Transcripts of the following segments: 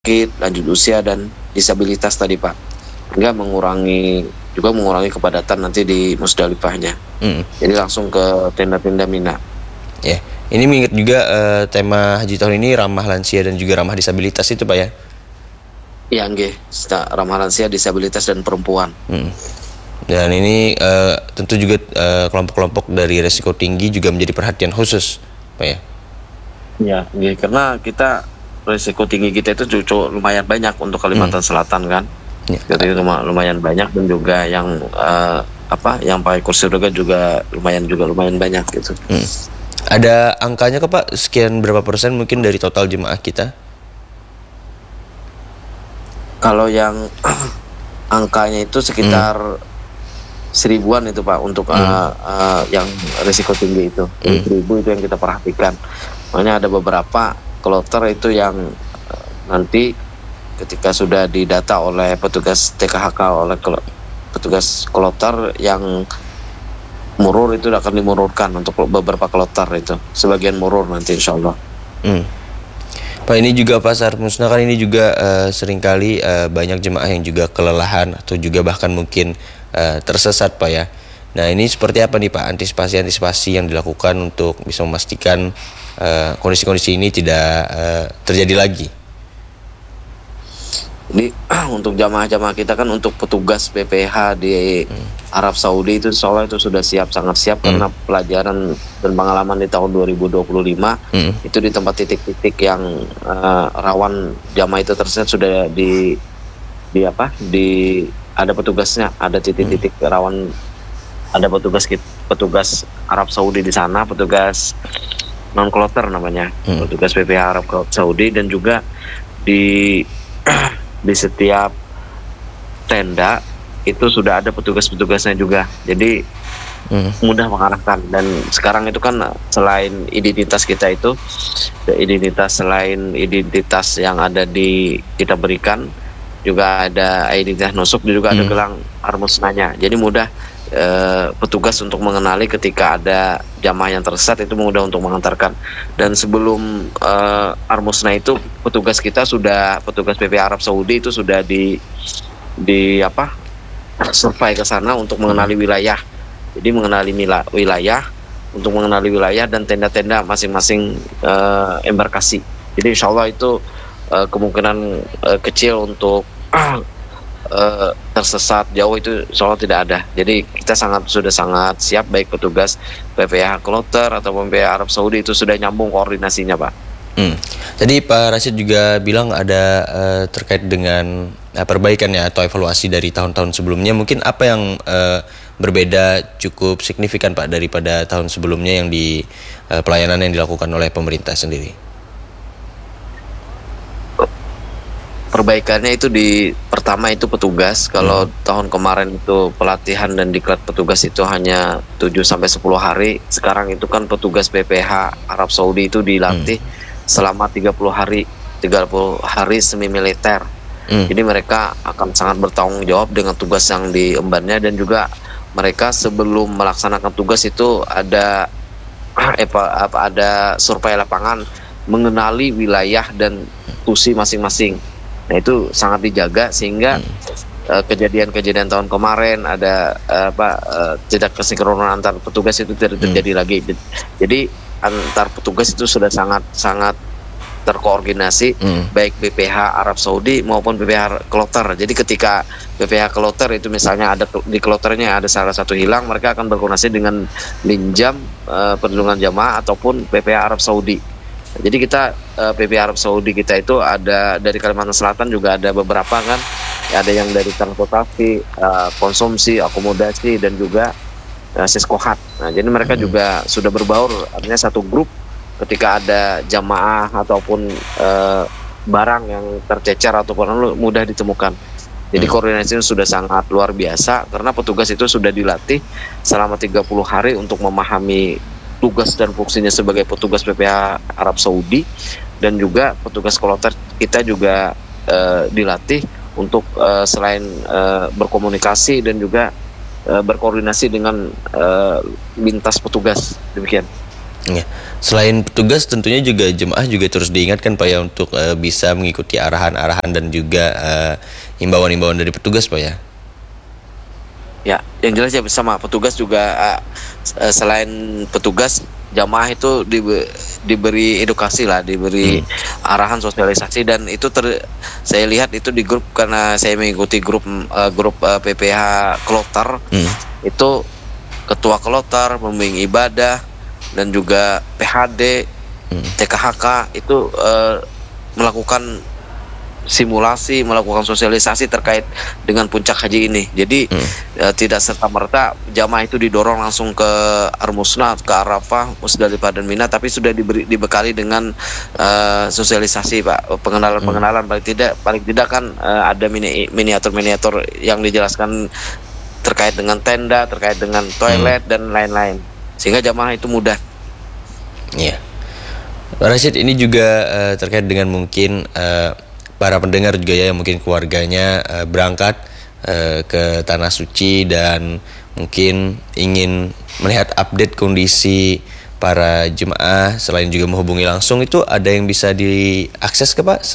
sakit, lanjut usia dan disabilitas tadi Pak. Hingga mengurangi kepadatan nanti di Musdalifahnya. Jadi langsung ke tenda-tenda Mina. Ya, ini mengingat juga tema haji tahun ini ramah lansia dan juga ramah disabilitas itu Pak ya? Iya nggih, ramah lansia, disabilitas dan perempuan. Dan ini tentu juga kelompok-kelompok dari resiko tinggi juga menjadi perhatian khusus Pak ya? Ya, karena resiko tinggi kita itu lumayan banyak untuk Kalimantan Selatan kan. Ya. Jadi lumayan banyak, dan juga yang yang pakai kursi roda juga lumayan banyak gitu. Ada angkanya Pak, sekian berapa persen mungkin dari total jemaah kita? Kalau yang angkanya itu sekitar 1000-an itu Pak untuk yang risiko tinggi itu. 1000 itu yang kita perhatikan. Makanya ada beberapa kloter itu yang nanti ketika sudah didata oleh petugas TKHK, oleh petugas kloter yang murur, itu akan dimururkan untuk beberapa kloter itu. Sebagian murur nanti insya Allah. Pak, ini juga Pak Sarmusna kan ini juga seringkali banyak jemaah yang juga kelelahan atau juga bahkan mungkin tersesat Pak ya. Nah, ini seperti apa nih Pak antisipasi yang dilakukan untuk bisa memastikan kondisi-kondisi ini tidak terjadi lagi? Jadi untuk jamaah-jamaah kita kan, untuk petugas PPH di Arab Saudi itu insya itu sudah sangat siap karena pelajaran dan pengalaman di tahun 2025 itu di tempat titik-titik yang rawan jamaah itu tersesat sudah ada petugasnya, ada titik-titik rawan, ada petugas Arab Saudi di sana, petugas non kloter namanya, petugas PPH Arab Saudi, dan juga di setiap tenda itu sudah ada petugasnya juga. Jadi mudah mengarahkan. Dan sekarang itu kan selain identitas kita itu, selain identitas yang ada kita berikan, juga ada identitas nusuk, juga ada gelang armusnanya. Jadi mudah petugas untuk mengenali ketika ada jamaah yang tersesat, itu mudah untuk mengantarkan. Dan sebelum armusna itu petugas PPH Arab Saudi itu sudah survei ke sana untuk mengenali wilayah. Jadi mengenali wilayah, untuk mengenali wilayah dan tenda-tenda masing-masing embarkasi. Jadi insya Allah itu kemungkinan kecil untuk tersesat jauh itu insya Allah tidak ada. Jadi kita sudah sangat siap, baik petugas PPH kloter atau PPH Arab Saudi itu sudah nyambung koordinasinya Pak. Tadi Pak Rashid juga bilang ada terkait dengan perbaikannya atau evaluasi dari tahun-tahun sebelumnya. Mungkin apa yang berbeda cukup signifikan Pak daripada tahun sebelumnya yang di pelayanan yang dilakukan oleh pemerintah sendiri? Perbaikannya itu pertama itu petugas. Kalau tahun kemarin itu pelatihan dan diklat petugas itu hanya 7-10 hari. Sekarang itu kan petugas PPH Arab Saudi itu dilatih selama 30 hari semi militer. Jadi mereka akan sangat bertanggung jawab dengan tugas yang diembannya, dan juga mereka sebelum melaksanakan tugas itu ada survei lapangan, mengenali wilayah dan tusi masing-masing. Nah, itu sangat dijaga sehingga kejadian-kejadian tahun kemarin ada tidak kesinkronan antar petugas itu tidak terjadi lagi. Jadi antar petugas itu sudah sangat terkoordinasi, baik BPH Arab Saudi maupun BPH kloter. Jadi ketika BPH kloter itu misalnya ada di kloternya ada salah satu hilang, mereka akan berkoordinasi dengan Linjam perlindungan jamaah ataupun BPH Arab Saudi. Jadi kita PPH Arab Saudi kita itu ada dari Kalimantan Selatan juga ada beberapa kan, ada yang dari transportasi, konsumsi, akomodasi, dan juga siskohat. Nah, jadi mereka juga sudah berbaur, artinya satu grup. Ketika ada jamaah ataupun barang yang tercecer ataupun mudah ditemukan. Jadi koordinasi sudah sangat luar biasa karena petugas itu sudah dilatih selama 30 hari untuk memahami tugas dan fungsinya sebagai petugas PPH Arab Saudi, dan juga petugas kloter kita juga dilatih untuk selain berkomunikasi dan juga berkoordinasi dengan lintas petugas, demikian. Ya. Selain petugas tentunya juga jemaah juga terus diingatkan Pak ya untuk bisa mengikuti arahan-arahan dan juga himbauan-himbauan dari petugas Pak ya. Ya, yang jelas ya bersama petugas juga selain petugas jamaah itu diberi edukasi lah, diberi arahan sosialisasi dan itu saya lihat itu di grup karena saya mengikuti grup PPH Kloter itu ketua Kloter, pembimbing ibadah dan juga PHD, TKHK itu melakukan simulasi, melakukan sosialisasi terkait dengan puncak haji ini. Jadi tidak serta-merta jamaah itu didorong langsung ke Ar-Musna, ke Arafah, Musdalifah dan Mina, tapi sudah dibekali dengan sosialisasi Pak, pengenalan paling tidak kan ada miniatur-miniatur yang dijelaskan terkait dengan tenda, terkait dengan toilet dan lain-lain. Sehingga jamaah itu mudah. Iya. Pak Rashid, ini juga terkait dengan mungkin para pendengar juga ya yang mungkin keluarganya berangkat ke Tanah Suci dan mungkin ingin melihat update kondisi para jemaah selain juga menghubungi langsung, itu ada yang bisa diakses ke Pak?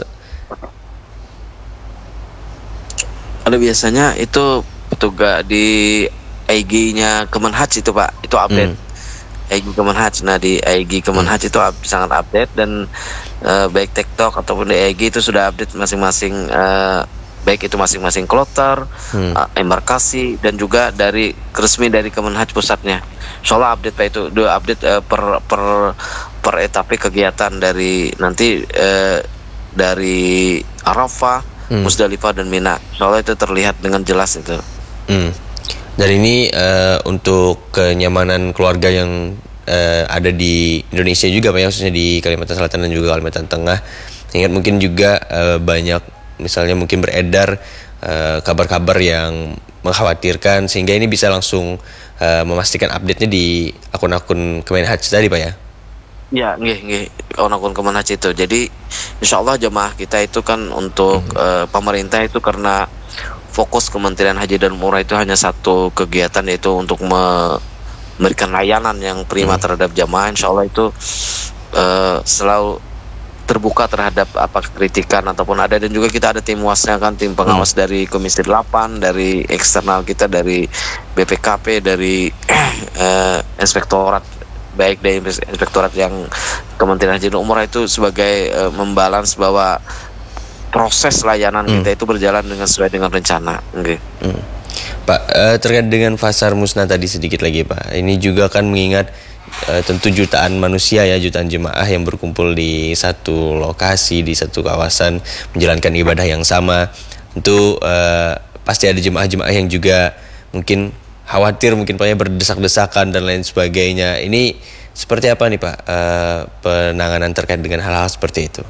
Ada biasanya itu petugas di IG-nya Kemenhaj itu Pak, itu update. IG Kemenhaj. Nah di IG Kemenhaj itu sangat update dan baik TikTok ataupun di IG itu sudah update masing-masing, baik itu masing-masing kloter, embarkasi dan juga dari resmi dari Kemenhaj pusatnya. Insyaallah update Pak, itu dua update per etape kegiatan dari nanti dari Arafah, Musdalifah dan Mina. Insyaallah itu terlihat dengan jelas itu. Dan ini untuk kenyamanan keluarga yang ada di Indonesia juga Pak ya, khususnya di Kalimantan Selatan dan juga Kalimantan Tengah. Ingat mungkin juga banyak misalnya mungkin beredar kabar-kabar yang mengkhawatirkan, sehingga ini bisa langsung memastikan update-nya di akun-akun Kemenhaj tadi Pak ya. Ya, nggih, akun Kemenhaj itu. Jadi insyaallah jemaah kita itu kan untuk pemerintah itu karena fokus Kementerian Haji dan Umrah itu hanya satu kegiatan, yaitu untuk memberikan layanan yang prima terhadap jamaah. Insya Allah itu selalu terbuka terhadap apa kritikan ataupun ada, dan juga kita ada tim wasnya kan, tim pengawas dari Komisi 8, dari eksternal kita, dari BPKP, dari inspektorat, baik dari inspektorat yang Kementerian Haji dan Umrah itu sebagai membalans bahwa proses layanan kita itu berjalan sesuai dengan rencana. Pak, terkait dengan Pasar Musna tadi sedikit lagi Pak. Ini juga kan mengingat tentu jutaan manusia ya, jutaan jemaah yang berkumpul di satu lokasi, di satu kawasan menjalankan ibadah yang sama. Tentu pasti ada jemaah-jemaah yang juga mungkin khawatir, mungkin Pak ya, berdesak-desakan dan lain sebagainya. Ini seperti apa nih Pak penanganan terkait dengan hal-hal seperti itu?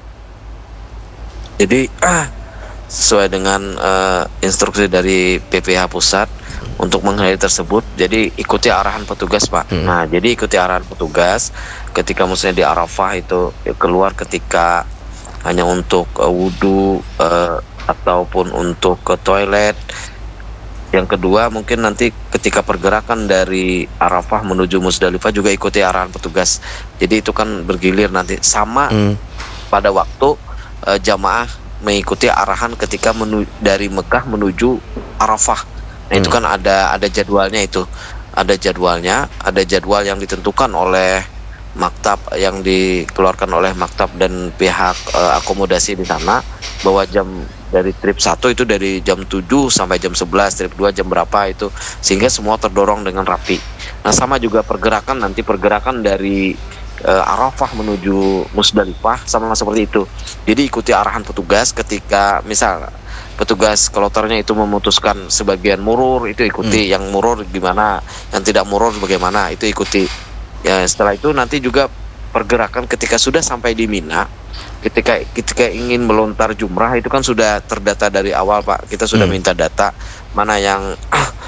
Jadi sesuai dengan instruksi dari PPH pusat untuk menghindari tersebut, jadi ikuti arahan petugas Pak. Nah jadi ikuti arahan petugas ketika misalnya di Arafah itu keluar ketika hanya untuk wudhu ataupun untuk ke toilet. Yang kedua mungkin nanti ketika pergerakan dari Arafah menuju Musdalifah juga ikuti arahan petugas. Jadi itu kan bergilir nanti sama pada waktu jamaah mengikuti arahan ketika dari Mekah menuju Arafah. Nah itu kan ada jadwalnya, itu ada jadwal yang ditentukan oleh maktab, yang dikeluarkan oleh maktab dan pihak akomodasi di sana, bahwa jam dari trip 1 itu dari jam 7 sampai jam 11, trip 2 jam berapa itu, sehingga semua terdorong dengan rapi. Nah sama juga pergerakan dari Arafah menuju Musdalifah sama seperti itu. Jadi ikuti arahan petugas ketika misal petugas kloternya itu memutuskan sebagian murur, itu ikuti. Yang murur gimana, yang tidak murur bagaimana, itu ikuti. Ya setelah itu nanti juga pergerakan ketika sudah sampai di Mina, ketika ingin melontar jumrah itu kan sudah terdata dari awal Pak. Kita sudah minta data mana yang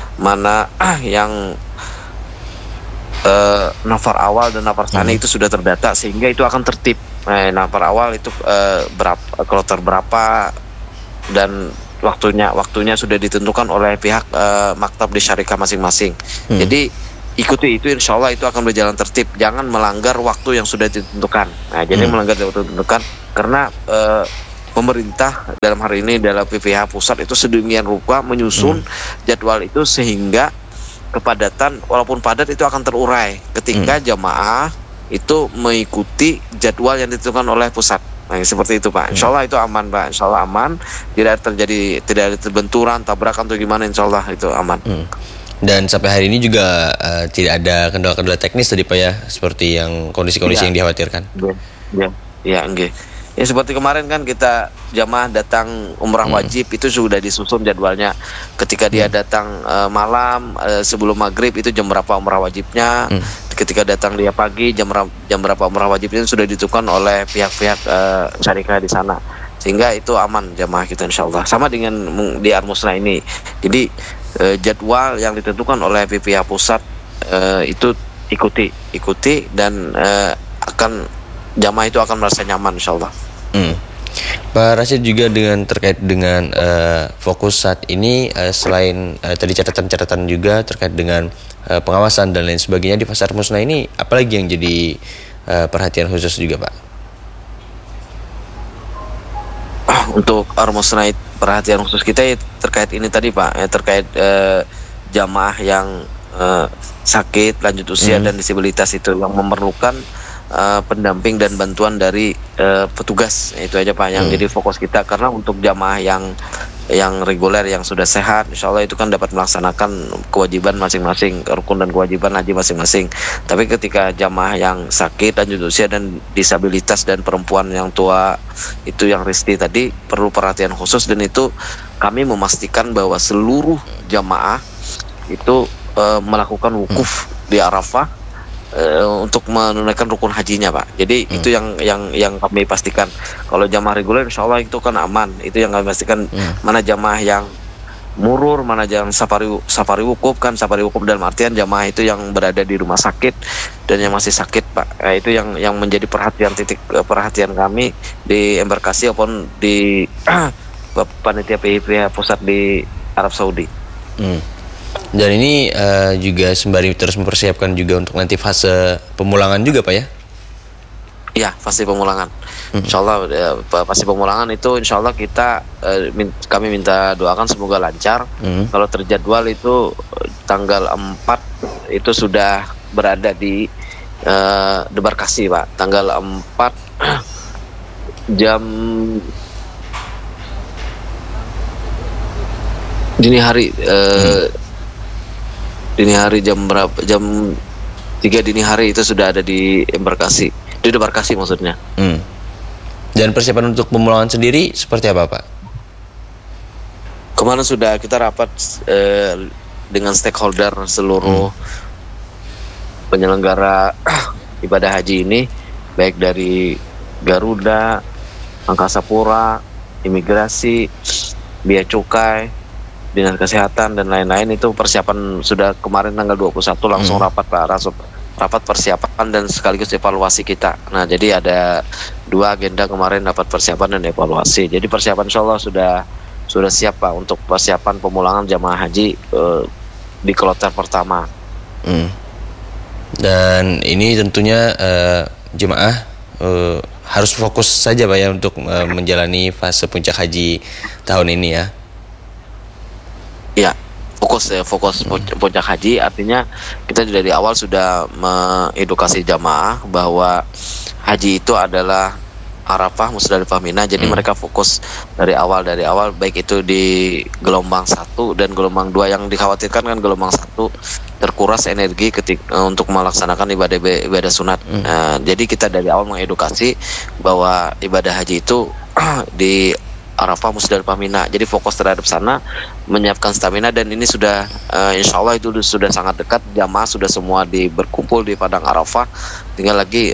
nafar awal dan nafar tsani itu sudah terdata, sehingga itu akan tertib. Nafar awal itu berapa, kloter berapa, dan waktunya sudah ditentukan oleh pihak maktab di syarikat masing-masing. Jadi ikuti itu, insya Allah itu akan berjalan tertib. Jangan melanggar waktu yang sudah ditentukan. Nah, jadi melanggar waktu ditentukan karena pemerintah dalam hari ini dalam PPH pusat itu sedemikian rupa menyusun jadwal itu sehingga kepadatan walaupun padat itu akan terurai ketika jamaah itu mengikuti jadwal yang ditentukan oleh pusat. Nah, seperti itu Pak. Insya Allah itu aman Pak. Insya Allah aman. Tidak ada terbenturan, tabrakan atau gimana. Insya Allah itu aman. Dan sampai hari ini juga tidak ada kendala-kendala teknis tadi Pak ya, seperti yang kondisi-kondisi yang dikhawatirkan. Ya, enggak. Ya seperti kemarin kan kita jamaah datang umrah wajib itu sudah disusun jadwalnya. Ketika dia datang malam sebelum maghrib itu jam berapa umrah wajibnya. Ketika datang dia pagi jam berapa umrah wajibnya sudah ditentukan oleh pihak-pihak syarikat di sana. Sehingga itu aman jamaah kita insyaallah. Sama dengan di Armusna ini. Jadi jadwal yang ditentukan oleh PPH pusat itu ikuti dan akan jamaah itu akan merasa nyaman insyaallah. Pak Rashid juga terkait dengan fokus saat ini selain tadi catatan-catatan juga terkait dengan pengawasan dan lain sebagainya di Pasar Musnah ini, apalagi yang jadi perhatian khusus juga Pak? Untuk Armusnah perhatian khusus kita terkait ini tadi Pak, terkait jamaah yang sakit, lanjut usia dan disabilitas itu yang memerlukan pendamping dan bantuan dari petugas. Itu aja Pak yang jadi fokus kita, karena untuk jamaah yang reguler yang sudah sehat insya Allah itu kan dapat melaksanakan kewajiban masing-masing, rukun dan kewajiban haji masing-masing. Tapi ketika jamaah yang sakit, lanjut usia dan disabilitas dan perempuan yang tua itu yang risti tadi perlu perhatian khusus, dan itu kami memastikan bahwa seluruh jamaah itu melakukan wukuf di Arafah untuk menunaikan rukun hajinya Pak. Jadi itu yang kami pastikan. Kalau jamaah reguler insya Allah itu kan aman. Itu yang kami pastikan. Mana jamaah yang murur, mana yang safari wukuf. Kan safari wukuf dalam artian jamaah itu yang berada di rumah sakit dan yang masih sakit Pak. Itu yang menjadi titik perhatian kami di embarkasi maupun di panitia PPH pusat di Arab Saudi. Dan ini juga sembari terus mempersiapkan juga untuk nanti fase pemulangan juga Pak ya? Iya, fase pemulangan. Insya Allah fase pemulangan itu insya Allah kami minta doakan semoga lancar. Kalau terjadwal itu tanggal 4 itu sudah berada di debarkasi Pak. Tanggal 4 jam dini hari jam berapa? Jam 3 dini hari itu sudah ada di debarkasi maksudnya. Dan persiapan untuk pemulangan sendiri seperti apa Pak? Kemarin sudah kita rapat dengan stakeholder seluruh penyelenggara ibadah haji ini, baik dari Garuda, Angkasa Pura, imigrasi, bea cukai, dinas kesehatan dan lain-lain. Itu persiapan sudah kemarin tanggal 21 langsung rapat Pak, rapat persiapan dan sekaligus evaluasi kita. Nah jadi ada 2 agenda kemarin, rapat persiapan dan evaluasi. Jadi persiapan insya Allah sudah siap Pak untuk persiapan pemulangan jamaah haji di kloter pertama. Dan ini tentunya jemaah harus fokus saja Pak ya untuk menjalani fase puncak haji tahun ini ya. Ya, fokus puncak haji, artinya kita dari awal sudah mengedukasi jamaah bahwa haji itu adalah Arafah, Musdalifah, Mina. Jadi mereka fokus dari awal baik itu di gelombang 1 dan gelombang 2. Yang dikhawatirkan kan gelombang 1 terkuras energi untuk melaksanakan ibadah sunat. Jadi kita dari awal mengedukasi bahwa ibadah haji itu di Arafah, Musdalifah, Mina. Jadi fokus terhadap sana, menyiapkan stamina, dan ini sudah insya Allah itu sudah sangat dekat. Jamaah sudah semua berkumpul di padang Arafah, tinggal lagi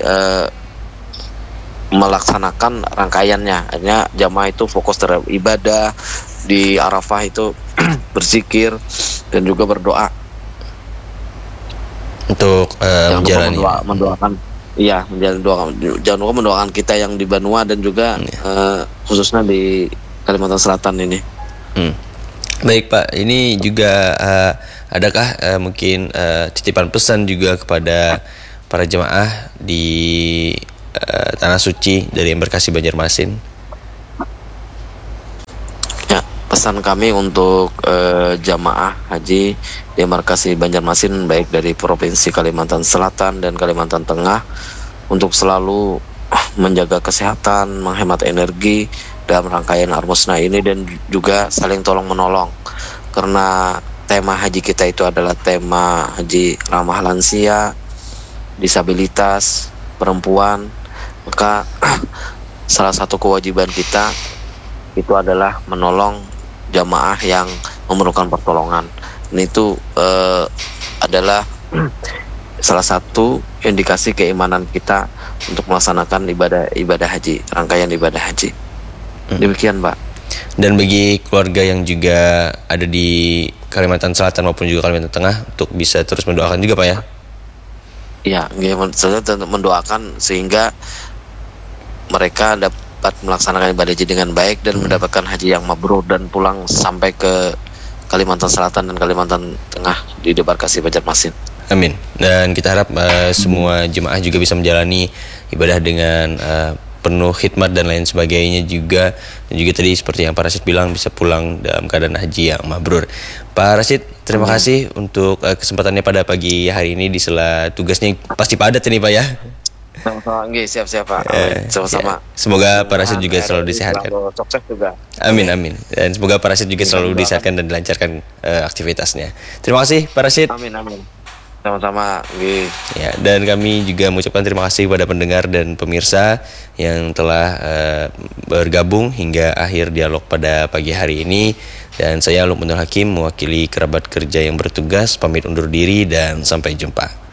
melaksanakan rangkaiannya. Hanya jamaah itu fokus terhadap ibadah di Arafah itu berzikir dan juga berdoa untuk menjalani mendoakan. Iya, jangan lupa mendoakan kita yang di Banua dan juga khususnya di Kalimantan Selatan ini. Baik Pak, ini juga adakah mungkin titipan pesan juga kepada para jemaah di Tanah Suci dari Embarkasi Banjarmasin? Ya, pesan kami untuk jamaah haji di Embarkasi Banjarmasin baik dari Provinsi Kalimantan Selatan dan Kalimantan Tengah untuk selalu menjaga kesehatan, menghemat energi dalam rangkaian Armusna ini, dan juga saling tolong menolong, karena tema haji kita itu adalah tema haji ramah lansia, disabilitas, perempuan. Maka salah satu kewajiban kita itu adalah menolong jamaah yang memerlukan pertolongan. Ini itu adalah salah satu indikasi keimanan kita untuk melaksanakan ibadah haji, rangkaian ibadah haji. Demikian, Pak. Dan bagi keluarga yang juga ada di Kalimantan Selatan maupun juga Kalimantan Tengah untuk bisa terus mendoakan juga, Pak ya? Ya, saya tentu mendoakan sehingga mereka dapat melaksanakan ibadah haji dengan baik dan mendapatkan haji yang mabrur dan pulang sampai ke Kalimantan Selatan dan Kalimantan Tengah di Embarkasi Banjarmasin. Amin. Dan kita harap semua jemaah juga bisa menjalani ibadah dengan penuh khidmat dan lain sebagainya juga. Dan juga tadi seperti yang Pak Rashid bilang, bisa pulang dalam keadaan haji yang mabrur. Pak Rashid, terima kasih untuk kesempatannya pada pagi hari ini di sela tugasnya pasti padat ini, Pak ya. Sama-sama, siap-siap, Pak. Sama-sama. Semoga Pak Rashid juga selalu disehatkan. Sukses juga. Amin, amin. Dan semoga Pak Rashid juga selalu disehatkan dan dilancarkan aktivitasnya. Terima kasih Pak Rashid. Amin, amin. Sama-sama. Ya, dan kami juga mengucapkan terima kasih kepada pendengar dan pemirsa yang telah bergabung hingga akhir dialog pada pagi hari ini. Dan saya Lukmanul Hakim mewakili kerabat kerja yang bertugas pamit undur diri dan sampai jumpa.